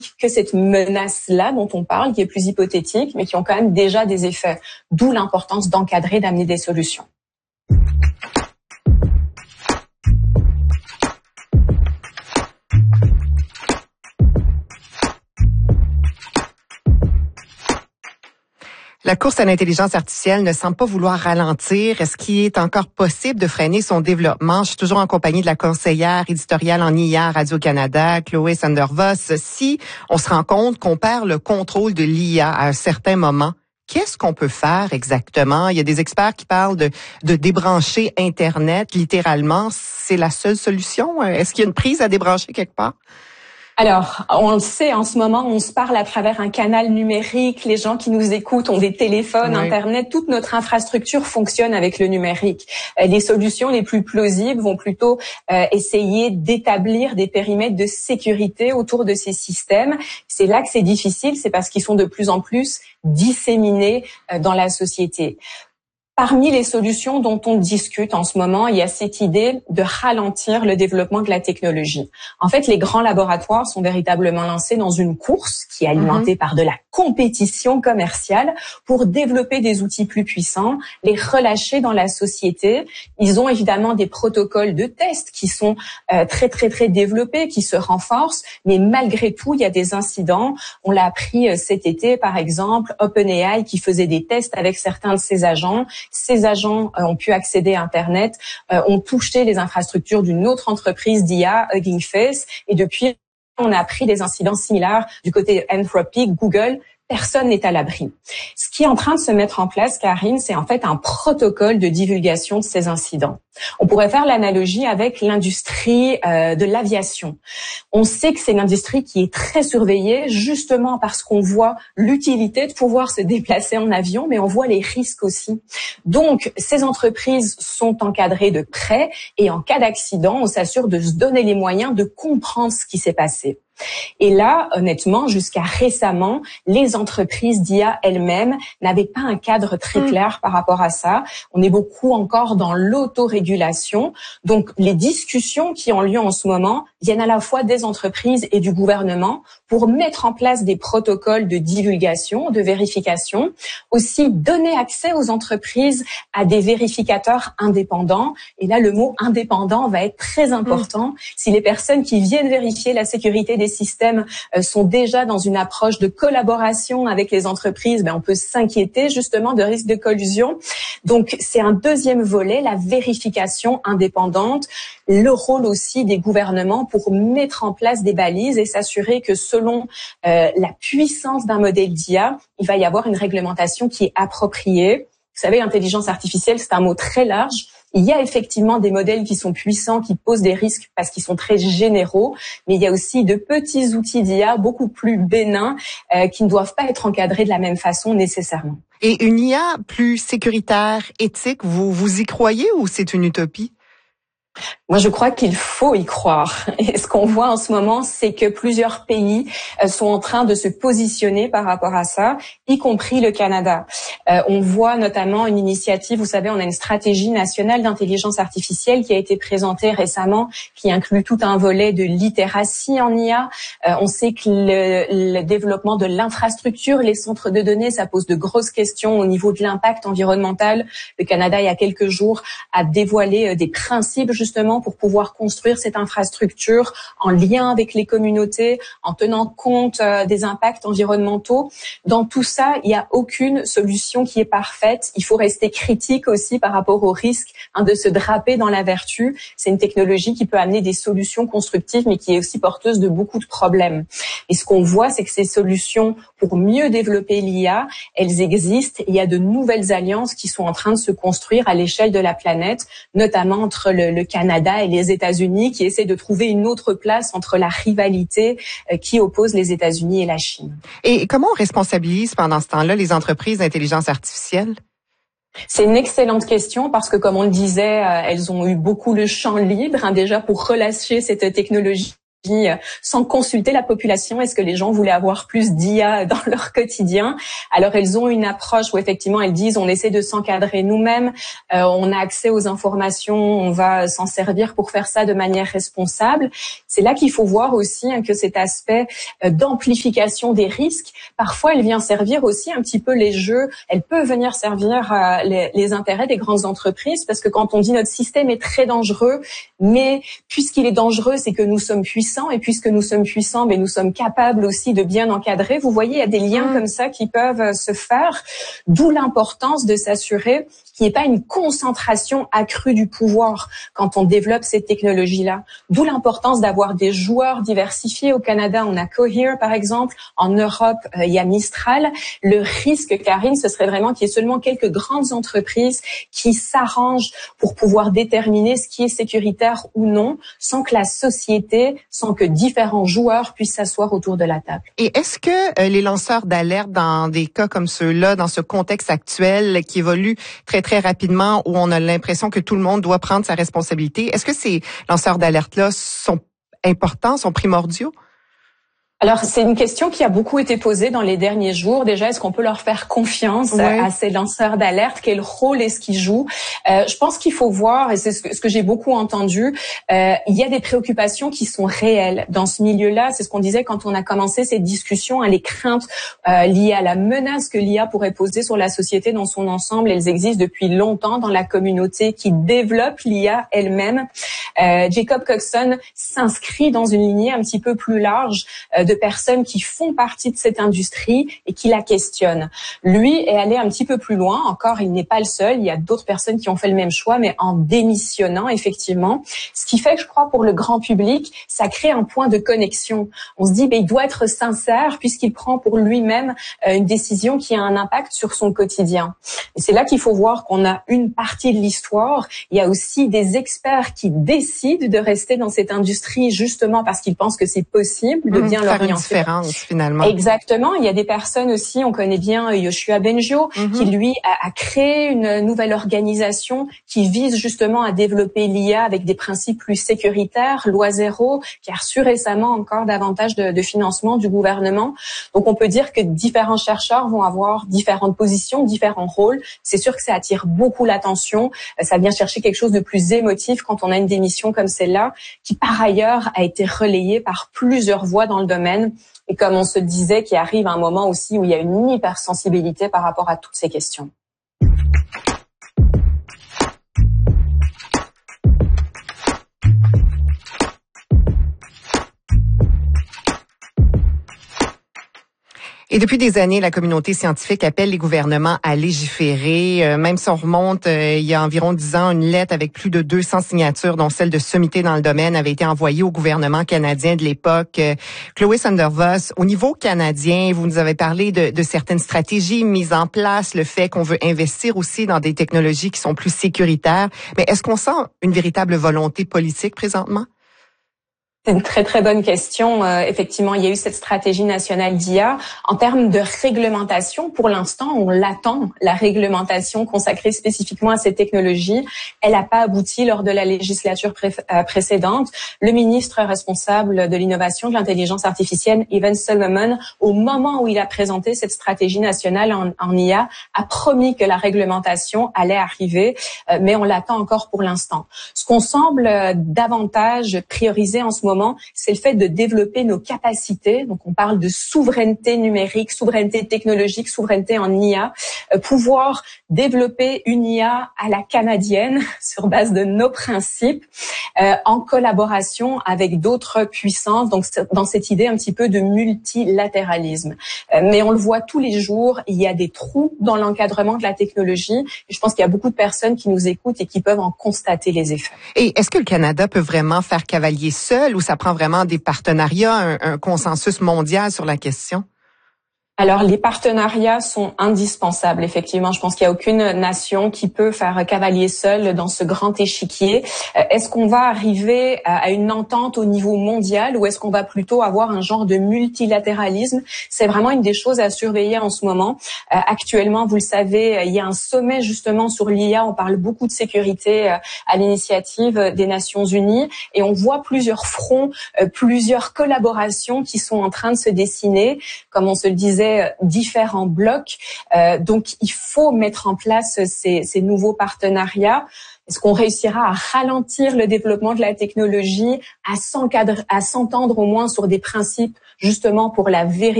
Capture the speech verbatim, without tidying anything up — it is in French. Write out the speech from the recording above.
que cette menace-là dont on parle, qui est plus hypothétique, mais qui ont quand même déjà des effets. D'où l'importance d'encadrer, d'amener des solutions. La course à l'intelligence artificielle ne semble pas vouloir ralentir. Est-ce qu'il est encore possible de freiner son développement? Je suis toujours en compagnie de la conseillère éditoriale en I A à Radio-Canada, Chloé Sandervoss. Si on se rend compte qu'on perd le contrôle de l'I A à un certain moment, qu'est-ce qu'on peut faire exactement? Il y a des experts qui parlent de, de débrancher Internet, littéralement. C'est la seule solution? Est-ce qu'il y a une prise à débrancher quelque part? Alors, on le sait, en ce moment, on se parle à travers un canal numérique. Les gens qui nous écoutent ont des téléphones, oui. Internet. Toute notre infrastructure fonctionne avec le numérique. Euh, les solutions les plus plausibles vont plutôt euh, essayer d'établir des périmètres de sécurité autour de ces systèmes. C'est là que c'est difficile, c'est parce qu'ils sont de plus en plus disséminés euh, dans la société. Parmi les solutions dont on discute en ce moment, il y a cette idée de ralentir le développement de la technologie. En fait, les grands laboratoires sont véritablement lancés dans une course qui est alimentée mmh. par de la compétition commerciale pour développer des outils plus puissants, les relâcher dans la société. Ils ont évidemment des protocoles de tests qui sont euh, très, très, très développés, qui se renforcent, mais malgré tout, il y a des incidents. On l'a appris euh, cet été, par exemple, OpenAI qui faisait des tests avec certains de ses agents. Ces agents euh, ont pu accéder à Internet, euh, ont touché les infrastructures d'une autre entreprise d'I A, Hugging Face, et depuis, on a appris des incidents similaires du côté Anthropic, Google. Personne n'est à l'abri. Ce qui est en train de se mettre en place, Karine, c'est en fait un protocole de divulgation de ces incidents. On pourrait faire l'analogie avec l'industrie euh, de l'aviation. On sait que c'est une industrie qui est très surveillée, justement parce qu'on voit l'utilité de pouvoir se déplacer en avion, mais on voit les risques aussi. Donc, ces entreprises sont encadrées de près, et en cas d'accident, on s'assure de se donner les moyens de comprendre ce qui s'est passé. Et là, honnêtement, jusqu'à récemment, les entreprises d'I A elles-mêmes n'avaient pas un cadre très clair par rapport à ça. On est beaucoup encore dans l'autorégulation. Donc, les discussions qui ont lieu en ce moment viennent à la fois des entreprises et du gouvernement pour mettre en place des protocoles de divulgation, de vérification. Aussi, donner accès aux entreprises à des vérificateurs indépendants. Et là, le mot indépendant va être très important. Mmh. Si les personnes qui viennent vérifier la sécurité des systèmes euh, sont déjà dans une approche de collaboration avec les entreprises, ben on peut s'inquiéter justement de risques de collusion. Donc c'est un deuxième volet, la vérification indépendante, le rôle aussi des gouvernements pour mettre en place des balises et s'assurer que selon euh, la puissance d'un modèle d'I A, il va y avoir une réglementation qui est appropriée. Vous savez, l'intelligence artificielle, c'est un mot très large. Il y a effectivement des modèles qui sont puissants, qui posent des risques parce qu'ils sont très généraux, mais il y a aussi de petits outils d'I A beaucoup plus bénins euh, qui ne doivent pas être encadrés de la même façon nécessairement. Et une I A plus sécuritaire, éthique, vous, vous y croyez ou c'est une utopie? Moi, je crois qu'il faut y croire. Et ce qu'on voit en ce moment, c'est que plusieurs pays sont en train de se positionner par rapport à ça, y compris le Canada. Euh, on voit notamment une initiative, vous savez, on a une stratégie nationale d'intelligence artificielle qui a été présentée récemment, qui inclut tout un volet de littératie en I A. Euh, on sait que le, le développement de l'infrastructure, les centres de données, ça pose de grosses questions au niveau de l'impact environnemental. Le Canada, il y a quelques jours, a dévoilé des principes justement pour pouvoir construire cette infrastructure en lien avec les communautés, en tenant compte euh, des impacts environnementaux. Dans tout ça, il n'y a aucune solution qui est parfaite. Il faut rester critique aussi par rapport au risque hein, de se draper dans la vertu. C'est une technologie qui peut amener des solutions constructives, mais qui est aussi porteuse de beaucoup de problèmes. Et ce qu'on voit, c'est que ces solutions pour mieux développer l'I A, elles existent. Il y a de nouvelles alliances qui sont en train de se construire à l'échelle de la planète, notamment entre le, le Canada et les États-Unis, qui essaient de trouver une autre place entre la rivalité euh, qui oppose les États-Unis et la Chine. Et comment on responsabilise pendant ce temps-là les entreprises d'intelligence artificielle? C'est une excellente question parce que, comme on le disait, euh, elles ont eu beaucoup le champ libre hein, déjà pour relâcher cette technologie sans consulter la population. Est-ce que les gens voulaient avoir plus d'I A dans leur quotidien? Alors elles ont une approche où effectivement elles disent on essaie de s'encadrer nous-mêmes, euh, on a accès aux informations, on va s'en servir pour faire ça de manière responsable. C'est là qu'il faut voir aussi hein, que cet aspect euh, d'amplification des risques, parfois elle vient servir aussi un petit peu les jeux, elle peut venir servir euh, les, les intérêts des grandes entreprises, parce que quand on dit notre système est très dangereux, mais puisqu'il est dangereux, c'est que nous sommes puissants. Et puisque nous sommes puissants, mais nous sommes capables aussi de bien encadrer. Vous voyez, il y a des liens mmh. comme ça qui peuvent se faire, d'où l'importance de s'assurer qu'il n'y ait pas une concentration accrue du pouvoir quand on développe ces technologies-là. D'où l'importance d'avoir des joueurs diversifiés. Au Canada, on a Cohere, par exemple. En Europe, euh, il y a Mistral. Le risque, Karine, ce serait vraiment qu'il y ait seulement quelques grandes entreprises qui s'arrangent pour pouvoir déterminer ce qui est sécuritaire ou non, sans que la société, sans que différents joueurs puissent s'asseoir autour de la table. Et est-ce que euh, les lanceurs d'alerte dans des cas comme ceux-là, dans ce contexte actuel qui évolue très très rapidement, où on a l'impression que tout le monde doit prendre sa responsabilité, est-ce que ces lanceurs d'alerte-là sont importants, sont primordiaux? Alors, c'est une question qui a beaucoup été posée dans les derniers jours. Déjà, est-ce qu'on peut leur faire confiance oui. à ces lanceurs d'alerte? Quel rôle est-ce qu'ils jouent? Euh, je pense qu'il faut voir, et c'est ce que, ce que j'ai beaucoup entendu, euh, il y a des préoccupations qui sont réelles dans ce milieu-là. C'est ce qu'on disait quand on a commencé cette discussion, hein, les craintes euh, liées à la menace que l'I A pourrait poser sur la société dans son ensemble. Elles existent depuis longtemps dans la communauté qui développe l'I A elle-même. Euh, Jacob Coxon s'inscrit dans une lignée un petit peu plus large euh, de personnes qui font partie de cette industrie et qui la questionnent. Lui est allé un petit peu plus loin. Encore, il n'est pas le seul. Il y a d'autres personnes qui ont fait le même choix, mais en démissionnant, effectivement. Ce qui fait que je crois pour le grand public, ça crée un point de connexion. On se dit, ben, il doit être sincère puisqu'il prend pour lui-même euh, une décision qui a un impact sur son quotidien. Et c'est là qu'il faut voir qu'on a une partie de l'histoire. Il y a aussi des experts qui décident de rester dans cette industrie justement parce qu'ils pensent que c'est possible de bien leur une différence finalement. Exactement. Il y a des personnes aussi, on connaît bien Yoshua Bengio, mm-hmm. qui lui a, a créé une nouvelle organisation qui vise justement à développer l'I A avec des principes plus sécuritaires, loi zéro, qui a reçu récemment encore davantage de, de financement du gouvernement. Donc on peut dire que différents chercheurs vont avoir différentes positions, différents rôles. C'est sûr que ça attire beaucoup l'attention. Ça vient chercher quelque chose de plus émotif quand on a une démission comme celle-là, qui par ailleurs a été relayée par plusieurs voix dans le domaine. Et comme on se disait, qu'il arrive un moment aussi où il y a une hypersensibilité par rapport à toutes ces questions. Et depuis des années, la communauté scientifique appelle les gouvernements à légiférer. Euh, même si on remonte, euh, il y a environ dix ans, une lettre avec plus de deux cents signatures, dont celle de sommité dans le domaine, avait été envoyée au gouvernement canadien de l'époque. Euh, Chloé Sander-Vos, au niveau canadien, vous nous avez parlé de, de certaines stratégies mises en place, le fait qu'on veut investir aussi dans des technologies qui sont plus sécuritaires. Mais est-ce qu'on sent une véritable volonté politique présentement? C'est une très, très bonne question. Euh, effectivement, il y a eu cette stratégie nationale d'I A. En termes de réglementation, pour l'instant, on l'attend, la réglementation consacrée spécifiquement à ces technologies. Elle n'a pas abouti lors de la législature pré- euh, précédente. Le ministre responsable de l'innovation, de l'intelligence artificielle, Evan Solomon, au moment où il a présenté cette stratégie nationale en, en I A, a promis que la réglementation allait arriver, euh, mais on l'attend encore pour l'instant. Ce qu'on semble euh, davantage prioriser en ce moment, c'est le fait de développer nos capacités. Donc, on parle de souveraineté numérique, souveraineté technologique, souveraineté en I A. Euh, pouvoir développer une I A à la canadienne sur base de nos principes, euh, en collaboration avec d'autres puissances. Donc, dans cette idée un petit peu de multilatéralisme. Euh, mais on le voit tous les jours, il y a des trous dans l'encadrement de la technologie. Et je pense qu'il y a beaucoup de personnes qui nous écoutent et qui peuvent en constater les effets. Et est-ce que le Canada peut vraiment faire cavalier seul ou ça prend vraiment des partenariats, un, un consensus mondial sur la question? Alors, les partenariats sont indispensables, effectivement. Je pense qu'il n'y a aucune nation qui peut faire cavalier seul dans ce grand échiquier. Euh, est-ce qu'on va arriver à, à une entente au niveau mondial ou est-ce qu'on va plutôt avoir un genre de multilatéralisme? C'est vraiment une des choses à surveiller en ce moment. Euh, actuellement, vous le savez, il y a un sommet justement sur l'I A. On parle beaucoup de sécurité euh, à l'initiative des Nations Unies et on voit plusieurs fronts, euh, plusieurs collaborations qui sont en train de se dessiner. Comme on se le disait, différents blocs. Euh, donc, il faut mettre en place ces, ces nouveaux partenariats. Est-ce qu'on réussira à ralentir le développement de la technologie, à s'encadrer, à s'entendre au moins sur des principes justement pour la vérité?